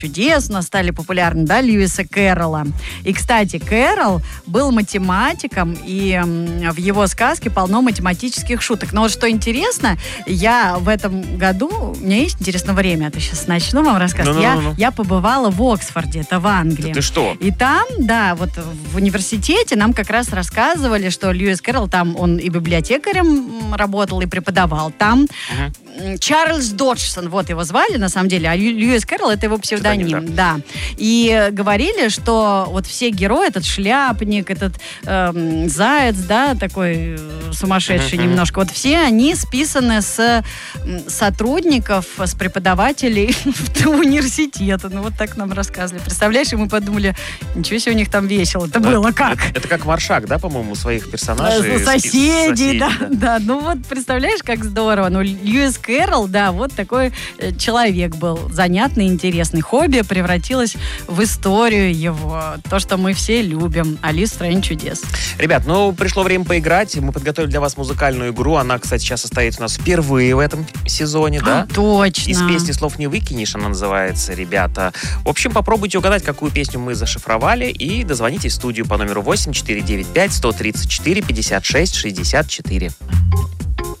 чудесно стали популярны, да, Льюиса Кэрролла. И, кстати, Кэрролл был математиком, и в его сказке полно математических шуток. Но вот что интересно, я в этом году, у меня есть, интересно, время, а то сейчас начну вам рассказывать. Я побывала в Оксфорде, это в Англии. Да ты что? И там, да, вот в университете нам как раз рассказывали, что Льюис Кэрролл там, он и библиотекарем работал, и преподавал там. Чарльз Доджсон, вот его звали, на самом деле, а Льюис Кэрролл — это его псевдоним. Да. И говорили, что вот все герои, этот шляпник, этот заяц, да, такой сумасшедший немножко, вот все они списаны с сотрудников, с преподавателей университета. Ну, вот так нам рассказывали. Представляешь, и мы подумали, ничего себе, у них там весело. Это было как? Это как Маршак, да, по-моему, своих персонажей? Соседи, да. Ну вот, представляешь, как здорово. Ну, Льюис Кэрролл, да, вот такой человек был. Занятный, интересный. Хобби превратилось в историю его. То, что мы все любим. Алиса в стране чудес. Ребят, ну, пришло время поиграть. Мы подготовили для вас музыкальную игру. Она, кстати, сейчас состоит у нас впервые в этом сезоне, да? Точно. Из песни «Слов не выкинешь» она называется, ребята. В общем, попробуйте угадать, какую песню мы зашифровали, и дозвонитесь в студию по номеру 8 495 134 56 64.